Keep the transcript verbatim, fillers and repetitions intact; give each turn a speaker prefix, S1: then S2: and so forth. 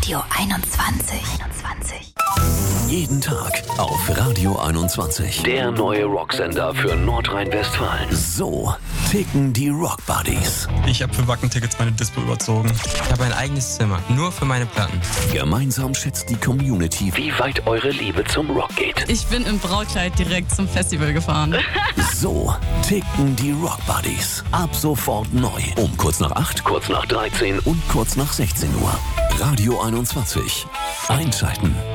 S1: Radio einundzwanzig. einundzwanzig.
S2: Jeden Tag auf Radio einundzwanzig. Der neue Rocksender für Nordrhein-Westfalen. So ticken die Rock Buddies.
S3: Ich habe für Wacken-Tickets meine Dispo überzogen.
S4: Ich habe ein eigenes Zimmer, nur für meine Platten.
S2: Gemeinsam schätzt die Community, wie weit eure Liebe zum Rock geht.
S5: Ich bin im Brautkleid direkt zum Festival gefahren.
S2: So ticken die Rock Buddies. Ab sofort neu. Um kurz nach acht, kurz nach dreizehn und kurz nach sechzehn Uhr. Radio einundzwanzig. Einschalten.